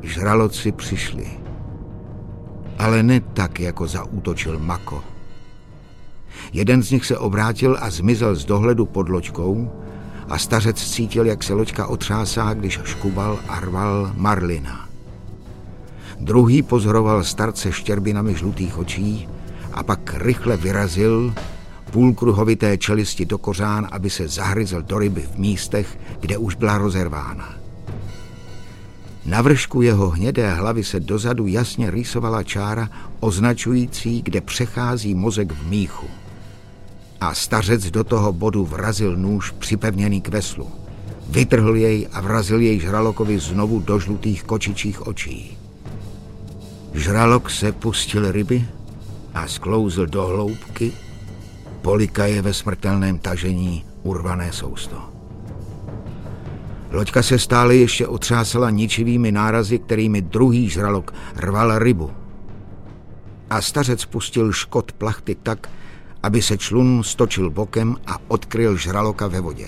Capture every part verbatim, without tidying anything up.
Žraloci přišli. Ale ne tak, jako zaútočil Mako. Jeden z nich se obrátil a zmizel z dohledu pod loďkou a stařec cítil, jak se loďka otřásá, když škubal a rval marlina. Druhý pozoroval starce štěrbinami žlutých očí a pak rychle vyrazil půlkruhovité čelisti do kořán, aby se zahryzl do ryby v místech, kde už byla rozervána. Na vršku jeho hnědé hlavy se dozadu jasně rýsovala čára označující, kde přechází mozek v míchu. A stařec do toho bodu vrazil nůž připevněný k veslu. Vytrhl jej a vrazil jej žralokovi znovu do žlutých kočičích očí. Žralok se pustil ryby a sklouzl do hloubky, polikaje ve smrtelném tažení urvané sousto. Loďka se stále ještě otřásala ničivými nárazy, kterými druhý žralok rval rybu. A stařec pustil škot plachty tak, aby se člun stočil bokem a odkryl žraloka ve vodě.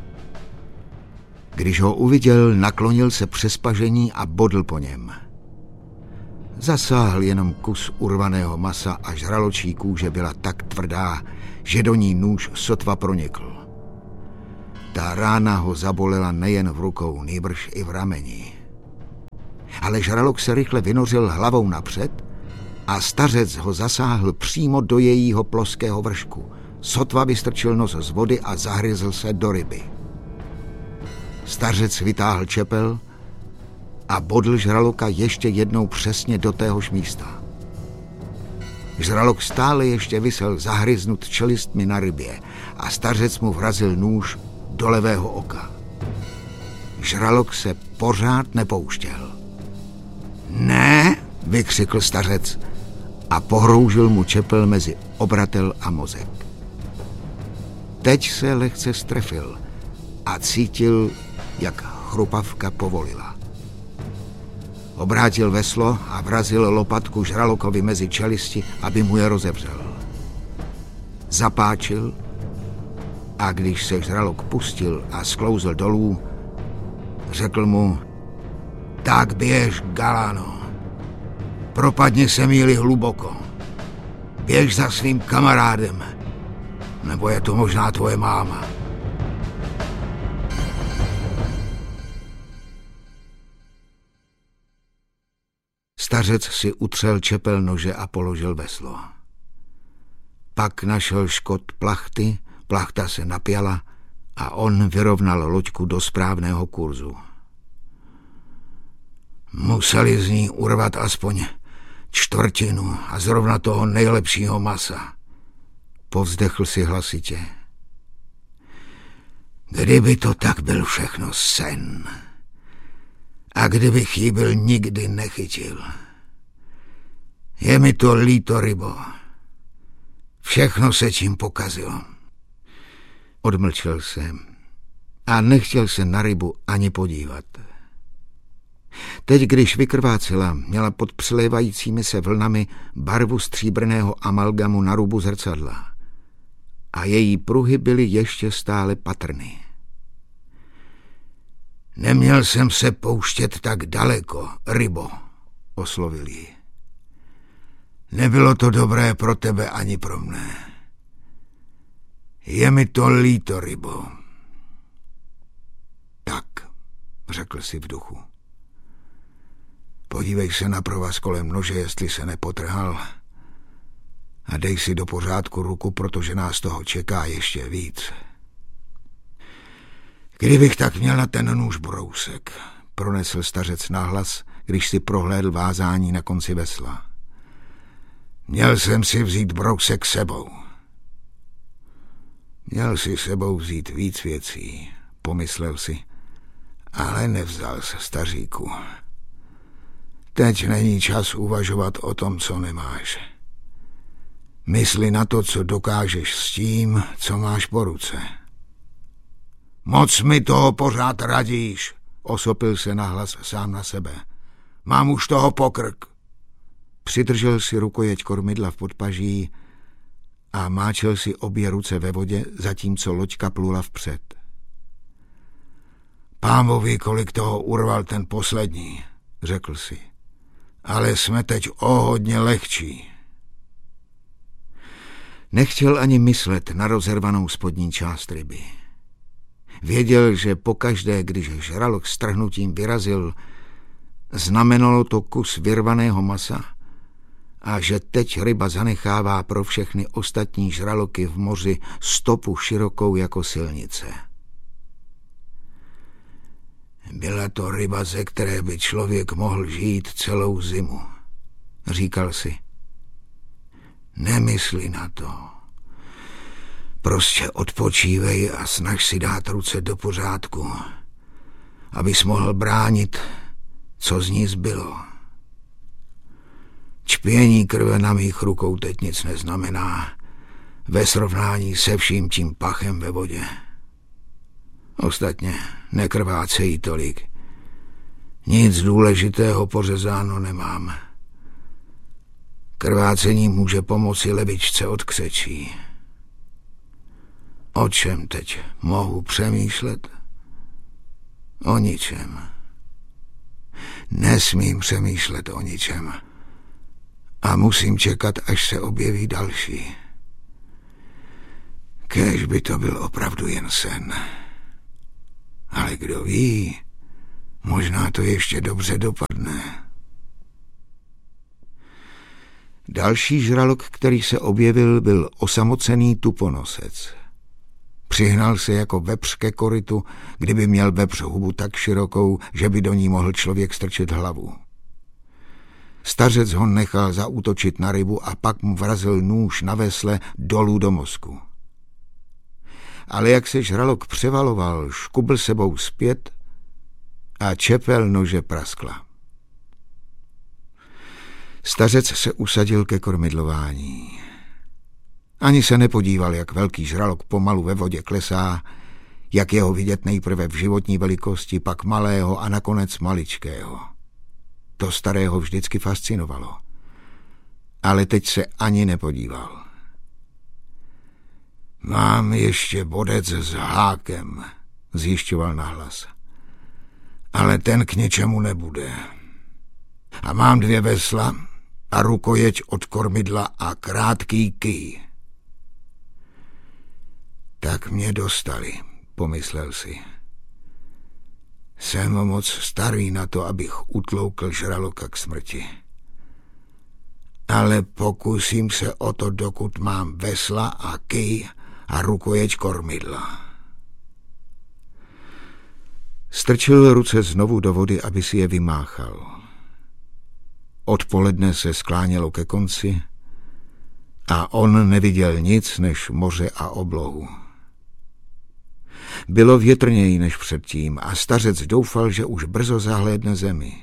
Když ho uviděl, naklonil se přes pažení a bodl po něm. Zasáhl jenom kus urvaného masa a žraločí kůže byla tak tvrdá, že do ní nůž sotva pronikl. Ta rána ho zabolela nejen v rukou, nýbrž i v rameni. Ale žralok se rychle vynořil hlavou napřed a stařec ho zasáhl přímo do jejího ploského vršku. Sotva vystrčil nos z vody a zahryzl se do ryby. Stařec vytáhl čepel a bodl žraloka ještě jednou přesně do téhož místa. Žralok stále ještě visel zahryznut čelistmi na rybě a stařec mu vrazil nůž do levého oka. Žralok se pořád nepouštěl. Ne, vykřikl stařec a pohroužil mu čepel mezi obratel a mozek. Teď se lehce strefil a cítil, jak chrupavka povolila. Obrátil veslo a vrazil lopatku žralokovi mezi čelisti, aby mu je rozevřel. Zapáčil a když se žralok pustil a sklouzl dolů, řekl mu: tak běž, Galano, propadni se míli hluboko, běž za svým kamarádem, nebo je to možná tvoje máma. Stařec si utřel čepel nože a položil veslo. Pak našel škot plachty, plachta se napěla a on vyrovnal loďku do správného kurzu. Museli z ní urvat aspoň čtvrtinu a zrovna toho nejlepšího masa. Povzdechl si hlasitě. Kdyby to tak byl všechno sen a kdybych jí byl nikdy nechytil. Je mi to líto, rybo. Všechno se tím pokazilo. Odmlčel jsem a nechtěl se na rybu ani podívat. Teď, když vykrvácela, měla pod přilévajícími se vlnami barvu stříbrného amalgamu na rubu zrcadla a její pruhy byly ještě stále patrny. Neměl jsem se pouštět tak daleko, rybo, oslovil ji. Nebylo to dobré pro tebe ani pro mne. Je mi to líto, rybo. Tak, řekl si v duchu. Podívej se na provaz kolem nože, jestli se nepotrhal. A dej si do pořádku ruku, protože nás toho čeká ještě víc. Kdybych tak měl na ten nůž brousek, pronesl stařec nahlas, když si prohlédl vázání na konci vesla. Měl jsem si vzít brousek sebou. Měl si sebou vzít víc věcí, pomyslel si, ale nevzal se, staříku. Teď není čas uvažovat o tom, co nemáš. Mysli na to, co dokážeš s tím, co máš po ruce. Moc mi toho pořád radíš, osopil se nahlas sám na sebe. Mám už toho pokrk. Přidržel si rukojeť kormidla v podpaží a máčel si obě ruce ve vodě, zatímco loďka plula vpřed. Pán ví, kolik toho urval ten poslední, řekl si. Ale jsme teď o hodně lehčí. Nechtěl ani myslet na rozervanou spodní část ryby. Věděl, že pokaždé, když žralok s trhnutím vyrazil, znamenalo to kus vyrvaného masa a že teď ryba zanechává pro všechny ostatní žraloky v moři stopu širokou jako silnice. Byla to ryba, ze které by člověk mohl žít celou zimu, říkal si. Nemysli na to. Prostě odpočívej a snaž si dát ruce do pořádku, abys mohl bránit, co z ní zbylo. Čpění krve na mých rukou teď nic neznamená ve srovnání se vším tím pachem ve vodě. Ostatně nekrvácejí tolik. Nic důležitého pořezáno nemám. Krvácení může pomoci lebičce od křečí. O čem teď mohu přemýšlet? O ničem. Nesmím přemýšlet o ničem. A musím čekat, až se objeví další. Kéž by to byl opravdu jen sen. Ale kdo ví, možná to ještě dobře dopadne. Další žralok, který se objevil, byl osamocený tuponosec. Přihnal se jako vepř ke korytu, kdyby měl vepř hubu tak širokou, že by do ní mohl člověk strčit hlavu. Stařec ho nechal zaútočit na rybu a pak mu vrazil nůž na vesle dolů do mozku. Ale jak se žralok převaloval, škubl sebou zpět a čepel nože praskla. Stařec se usadil ke kormidlování. Ani se nepodíval, jak velký žralok pomalu ve vodě klesá, jak jeho vidět nejprve v životní velikosti, pak malého a nakonec maličkého. To starého vždycky fascinovalo. Ale teď se ani nepodíval. Mám ještě bodec s hákem, zjišťoval nahlas. Ale ten k ničemu nebude. A mám dvě vesla a rukojeť od kormidla a krátký kij. Tak mě dostali, pomyslel si. Jsem moc starý na to, abych utloukl žraloka k smrti. Ale pokusím se o to, dokud mám vesla a kij a rukojeť kormidla. Strčil ruce znovu do vody, aby si je vymáchal. Odpoledne se sklánělo ke konci a on neviděl nic než moře a oblohu. Bylo větrněji než předtím a stařec doufal, že už brzo zahlédne zemi.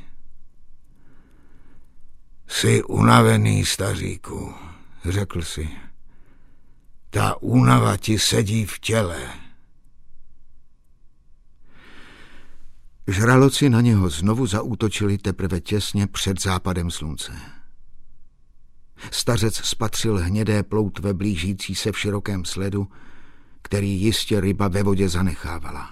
Jsi unavený, staříku, řekl si. Ta únava ti sedí v těle. Žraloci na něho znovu zaútočili teprve těsně před západem slunce. Stařec spatřil hnědé ploutve blížící se v širokém sledu, který jistě ryba ve vodě zanechávala.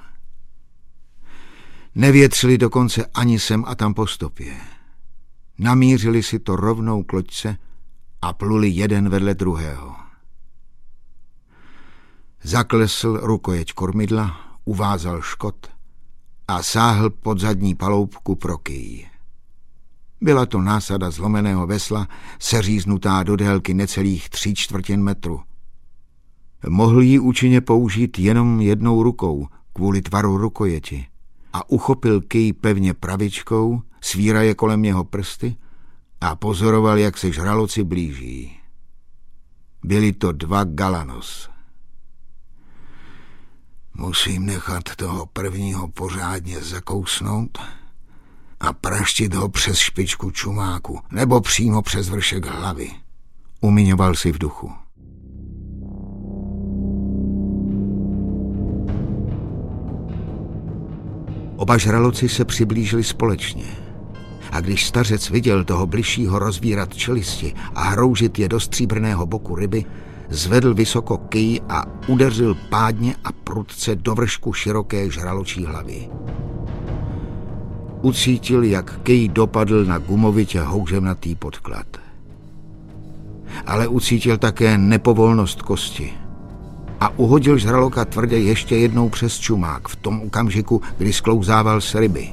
Nevětřili dokonce ani sem a tam po stopě. Namířili si to rovnou k loďce a pluli jeden vedle druhého. Zaklesl rukojeť kormidla, uvázal škot a sáhl pod zadní paloubku pro kyj. Byla to násada zlomeného vesla, seříznutá do délky necelých tří čtvrtin metru. Mohl ji účinně použít jenom jednou rukou kvůli tvaru rukojeti a uchopil kyj pevně pravičkou, svíraje kolem jeho prsty a pozoroval, jak se žraloci blíží. Byli to dva galanos. Musím nechat toho prvního pořádně zakousnout a praštit ho přes špičku čumáku nebo přímo přes vršek hlavy, umiňoval si v duchu. Oba žraloci se přiblížili společně a když stařec viděl toho bližšího rozvírat čelisti a hroužit je do stříbrného boku ryby, zvedl vysoko kyj a udeřil pádně a prudce do vršku široké žraločí hlavy. Ucítil, jak kyj dopadl na gumovitě houževnatý podklad. Ale ucítil také nepovolnost kosti a uhodil žraloka tvrdě ještě jednou přes čumák v tom okamžiku, kdy sklouzával z ryby.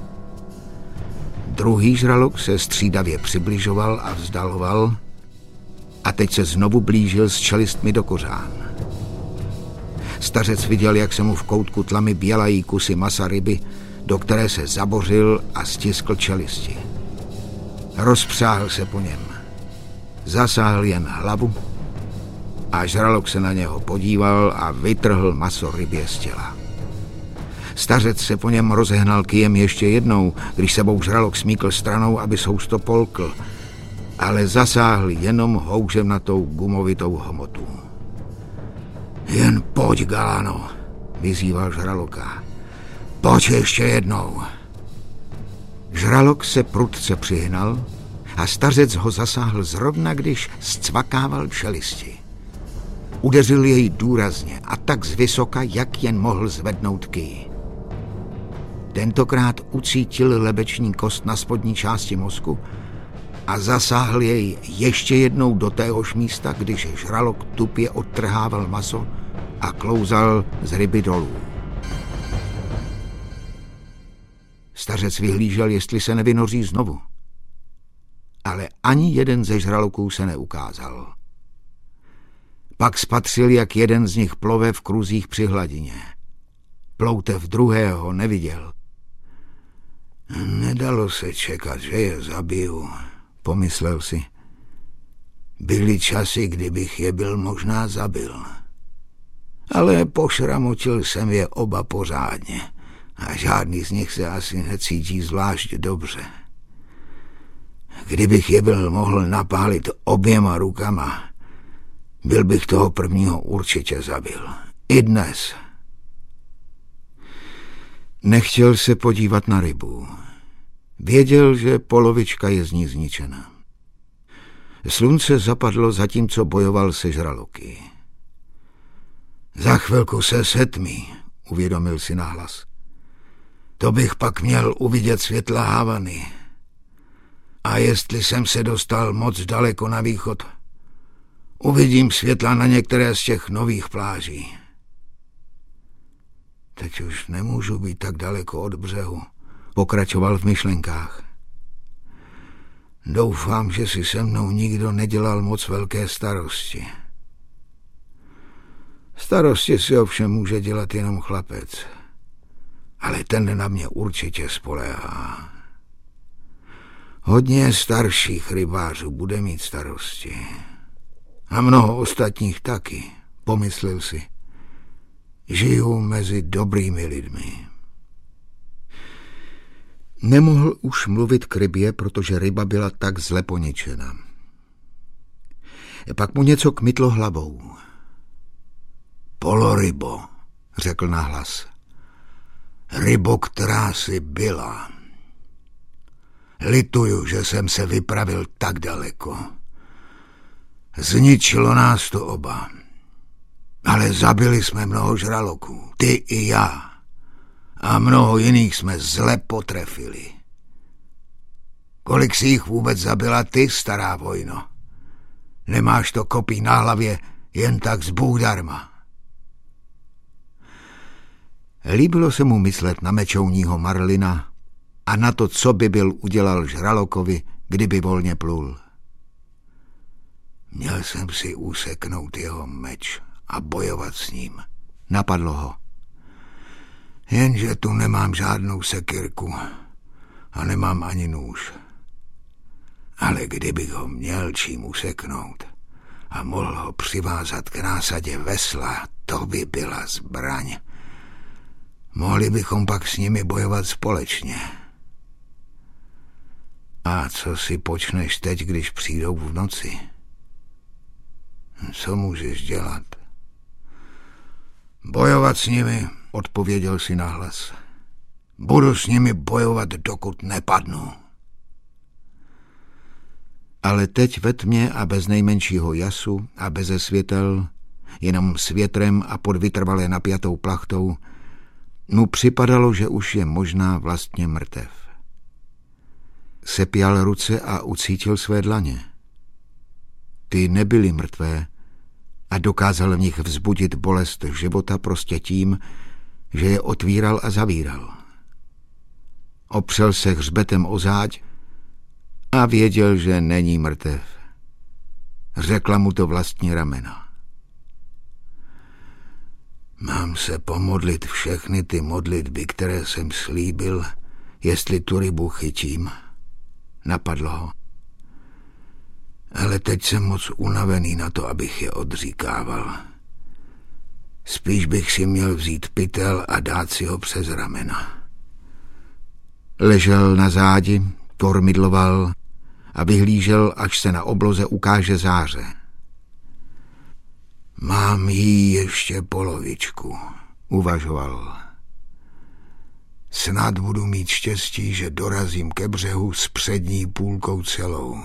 Druhý žralok se střídavě přibližoval a vzdaloval a teď se znovu blížil s čelistmi do kořán. Stařec viděl, jak se mu v koutku tlamy bělají kusy masa ryby, do které se zabořil a stiskl čelisti. Rozpřáhl se po něm. Zasáhl jen hlavu a žralok se na něho podíval a vytrhl maso rybě z těla. Stařec se po něm rozehnal kyjem ještě jednou, když sebou žralok smíkl stranou, aby sousto polkl, ale zasáhl jenom houževnatou gumovitou hmotu. Jen pojď, Galano, vyzýval žraloka. Pojď ještě jednou. Žralok se prudce přihnal a stařec ho zasáhl zrovna, když zcvakával čelisti. Udeřil jej důrazně a tak zvysoka, jak jen mohl zvednout kyj. Tentokrát ucítil lebeční kost na spodní části mozku a zasáhl jej ještě jednou do téhož místa, když žralok tupě odtrhával maso a klouzal z ryby dolů. Stařec vyhlížel, jestli se nevynoří znovu. Ale ani jeden ze žraloků se neukázal. Pak spatřil, jak jeden z nich plove v kruzích při hladině. Ploutev druhého neviděl. Nedalo se čekat, že je zabiju, pomyslel si. Byly časy, kdybych je byl možná zabil. Ale pošramotil jsem je oba pořádně a žádný z nich se asi necítí zvlášť dobře. Kdybych je byl mohl napálit oběma rukama, byl bych toho prvního určitě zabil. I dnes. Nechtěl se podívat na rybu. Věděl, že polovička je z ní zničena. Slunce zapadlo, zatímco bojoval se žraloky. Za chvilku se setmí, uvědomil si nahlas. To bych pak měl uvidět světla Havany. A jestli jsem se dostal moc daleko na východ, uvidím světla na některé z těch nových pláží. Teď už nemůžu být tak daleko od břehu, pokračoval v myšlenkách. Doufám, že si se mnou nikdo nedělal moc velké starosti. Starosti si ovšem může dělat jenom chlapec, ale ten na mě určitě spoléhá. Hodně starších rybářů bude mít starosti. A mnoho ostatních taky, pomyslel si. Žiju mezi dobrými lidmi. Nemohl už mluvit k rybě, protože ryba byla tak zle poničena. Pak mu něco kmitlo hlavou. Polorybo, řekl nahlas. Rybo, která jsi byla. Lituju, že jsem se vypravil tak daleko. Zničilo nás to oba. Ale zabili jsme mnoho žraloků, ty i já. A mnoho jiných jsme zle potrefili. Kolik si jich vůbec zabila ty, stará vojno? Nemáš to kopí na hlavě jen tak zbůdarma. Líbilo se mu myslet na mečouního marlina a na to, co by byl udělal žralokovi, kdyby volně plul. Měl jsem si useknout jeho meč a bojovat s ním. Napadlo ho. Jenže tu nemám žádnou sekyrku a nemám ani nůž. Ale kdybych ho měl čím useknout a mohl ho přivázat k násadě vesla, to by byla zbraň. Mohli bychom pak s nimi bojovat společně. A co si počneš teď, když přijdou v noci? Co můžeš dělat? Bojovat s nimi, odpověděl si nahlas. Budu s nimi bojovat, dokud nepadnu. Ale teď ve tmě a bez nejmenšího jasu a beze světel, jenom s větrem a pod vytrvale napjatou plachtou, mu připadalo, že už je možná vlastně mrtev. sepěl ruce a ucítil své dlaně. Ty nebyly mrtvé a dokázal v nich vzbudit bolest života prostě tím, že je otvíral a zavíral. Opřel se hřbetem o záď a věděl, že není mrtev. Řekla mu to vlastní ramena. Mám se pomodlit všechny ty modlitby, které jsem slíbil, jestli tu rybu chytím. Napadlo ho. Ale teď jsem moc unavený na to, abych je odříkával. Spíš bych si měl vzít pytel a dát si ho přes ramena. Ležel na zádi, kormidloval a vyhlížel, až se na obloze ukáže záře. Mám jí ještě polovičku, uvažoval. Snad budu mít štěstí, že dorazím ke břehu s přední půlkou celou.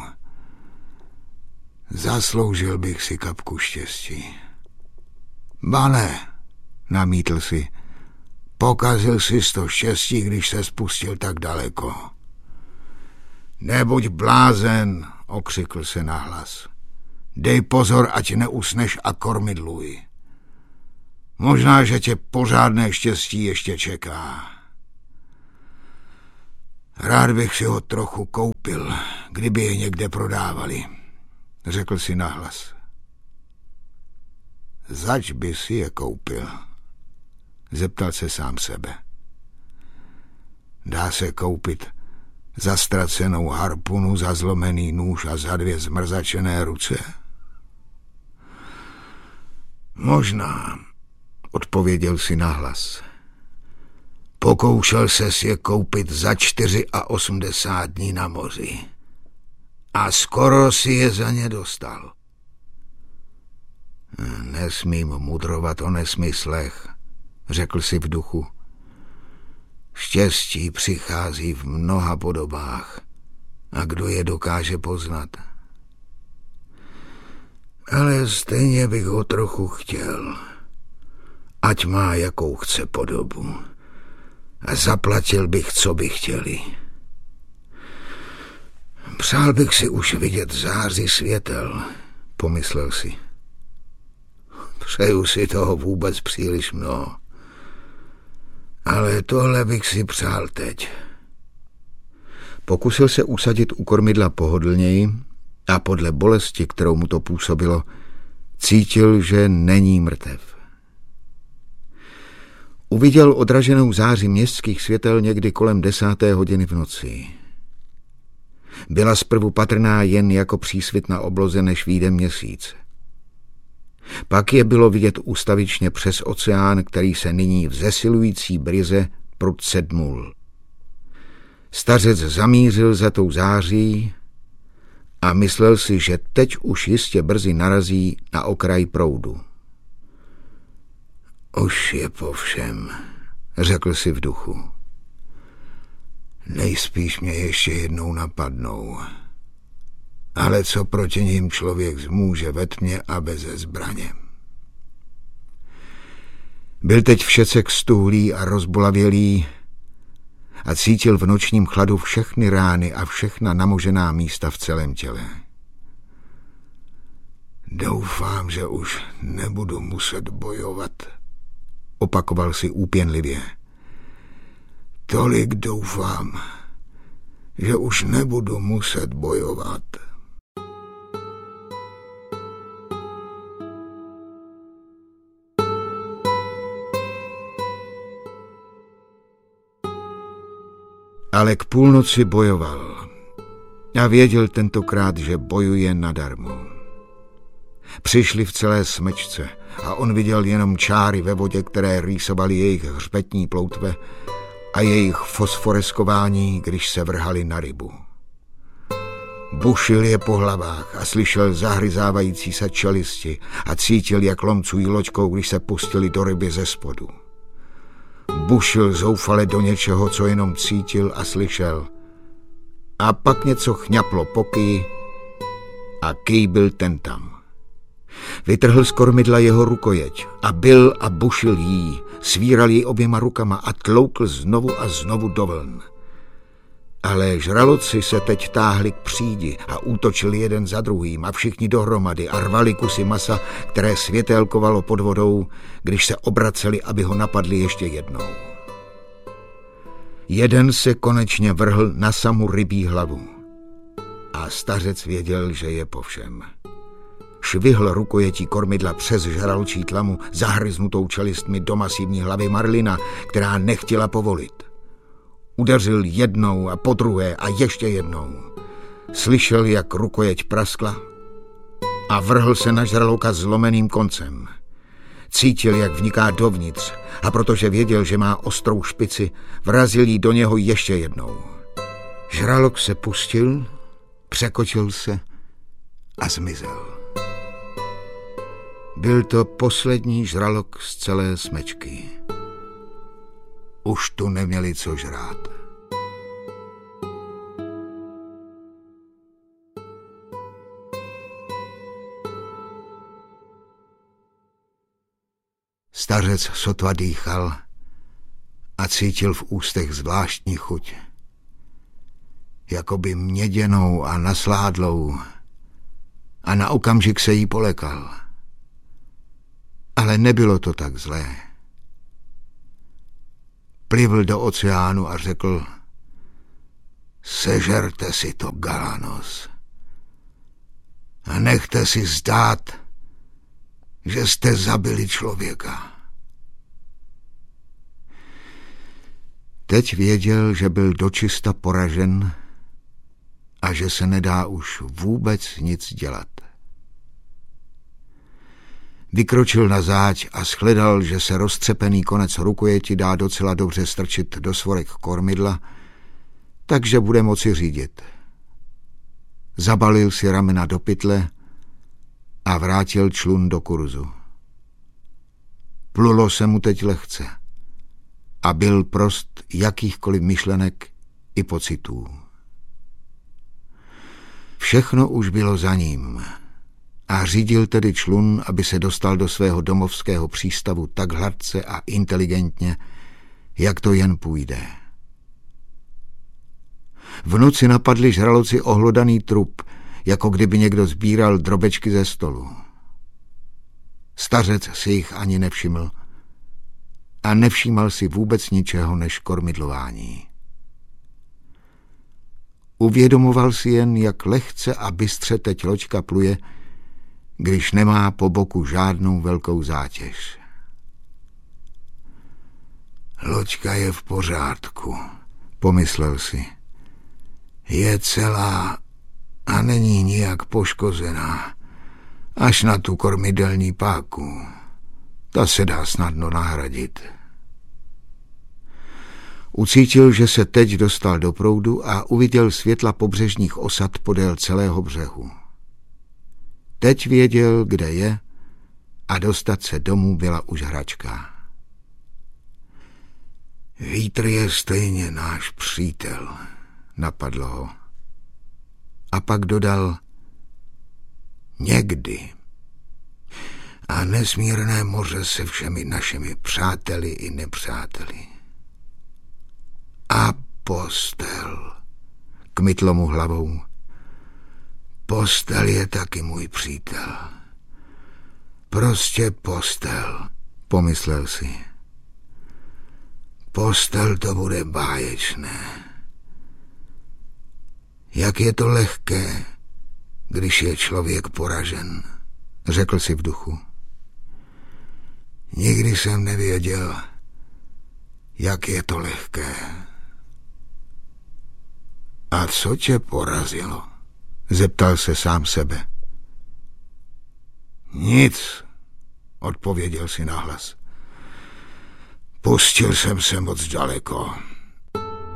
Zasloužil bych si kapku štěstí. Ba ne, namítl si. Pokazil si to štěstí, když se spustil tak daleko. Nebuď blázen, okřikl se nahlas. Dej pozor, ať neusneš a kormidluj. Možná, že tě pořádné štěstí ještě čeká. Rád bych si ho trochu koupil, kdyby je někde prodávali, řekl si nahlas. Zač by si je koupil? Zeptal se sám sebe. Dá se koupit za ztracenou harpunu, za zlomený nůž a za dvě zmrzačené ruce? Možná, odpověděl si nahlas. Pokoušel ses je koupit za čtyři a osmdesát dní na moři. A skoro si je za ně dostal. Nesmím mudrovat o nesmyslech, řekl si v duchu. Štěstí přichází v mnoha podobách a kdo je dokáže poznat. Ale stejně bych ho trochu chtěl, ať má jakou chce podobu a zaplatil bych, co by chtěli. Přál bych si už vidět záři světel, pomyslel si. Přeju si toho vůbec příliš mnoho. Ale tohle bych si přál teď. Pokusil se usadit u kormidla pohodlněji a podle bolesti, kterou mu to působilo, cítil, že není mrtev. Uviděl odraženou záři městských světel někdy kolem desáté hodiny v noci. Byla zprvu patrná jen jako přísvit na obloze, než vyjde měsíc. Pak je bylo vidět ustavičně přes oceán, který se nyní v zesilující bryze prudce dmul. Stařec zamířil za tou září a myslel si, že teď už jistě brzy narazí na okraj proudu. Už je po všem, řekl si v duchu. Nejspíš mě ještě jednou napadnou. Ale co proti ním člověk zmůže ve tmě a beze zbraně? Byl teď všecek stuhlý a rozbolavělý a cítil v nočním chladu všechny rány a všechna namožená místa v celém těle. Doufám, že už nebudu muset bojovat, opakoval si úpěnlivě. Tolik doufám, že už nebudu muset bojovat. Ale k půlnoci bojoval a věděl tentokrát, že bojuje nadarmo. Přišli v celé smečce a on viděl jenom čáry ve vodě, které rýsovaly jejich hřbetní ploutve a jejich fosforeskování, když se vrhali na rybu. Bušil je po hlavách a slyšel zahryzávající se čelisti a cítil, jak lomcují loďkou, když se pustili do ryby ze spodu. Bušil zoufale do něčeho, co jenom cítil a slyšel. A pak něco chňaplo po kyji a kyj byl ten tam. Vytrhl z kormidla jeho rukojeť a byl a bušil jí, svíral ji oběma rukama a tloukl znovu a znovu do vln. Ale žraloci se teď táhli k přídi a útočili jeden za druhým a všichni dohromady a rvali kusy masa, které světélkovalo pod vodou, když se obraceli, aby ho napadli ještě jednou. Jeden se konečně vrhl na samu rybí hlavu a stařec věděl, že je po všem. Švihl rukojetí kormidla přes žraločí tlamu zahryznutou čelistmi do masivní hlavy marlina, která nechtěla povolit. Udeřil jednou a podruhé a ještě jednou. Slyšel, jak rukojeť praskla a vrhl se na žraloka zlomeným koncem. Cítil, jak vniká dovnitř a protože věděl, že má ostrou špici, vrazil jí do něho ještě jednou. Žralok se pustil, překočil se a zmizel. Byl to poslední žralok z celé smečky. Už tu neměli co žrát. Stařec sotva dýchal a cítil v ústech zvláštní chuť. Jakoby měděnou a nasládlou, a na okamžik se jí polekal. Ale nebylo to tak zlé. Plivl do oceánu a řekl: sežerte si to, Galanos, a nechte si zdát, že jste zabili člověka. Teď věděl, že byl dočista poražen a že se nedá už vůbec nic dělat. Vykročil na záď a shledal, že se roztřepený konec rukojeti dá docela dobře strčit do svorek kormidla, takže bude moci řídit. Zabalil si ramena do pytle a vrátil člun do kurzu. Plulo se mu teď lehce a byl prost jakýchkoliv myšlenek i pocitů. Všechno už bylo za ním a řídil tedy člun, aby se dostal do svého domovského přístavu tak hladce a inteligentně, jak to jen půjde. V noci napadli žraloci ohlodaný trup, jako kdyby někdo sbíral drobečky ze stolu. Stařec si jich ani nevšiml a nevšímal si vůbec ničeho než kormidlování. Uvědomoval si jen, jak lehce a bystře teď loďka pluje, když nemá po boku žádnou velkou zátěž. Loďka je v pořádku, pomyslel si. Je celá a není nijak poškozená, až na tu kormidelní páku. Ta se dá snadno nahradit. Ucítil, že se teď dostal do proudu a uviděl světla pobřežních osad podél celého břehu. Teď věděl, kde je, a dostat se domů byla už hračka. Vítr je stejně náš přítel, napadlo ho. A pak dodal: někdy. A nesmírné moře se všemi našimi přáteli i nepřáteli. A postel, kmitlo mu hlavou. Postel je taky můj přítel. Prostě postel, pomyslel si. Postel to bude báječné. Jak je to lehké, když je člověk poražen, řekl si v duchu. Nikdy jsem nevěděl, jak je to lehké. A co tě porazilo? Zeptal se sám sebe. Nic, odpověděl si nahlas. Pustil jsem se moc daleko.